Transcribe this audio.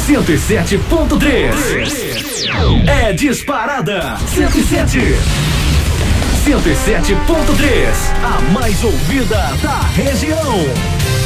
107.3 é disparada. 107. 107.3, a mais ouvida da região.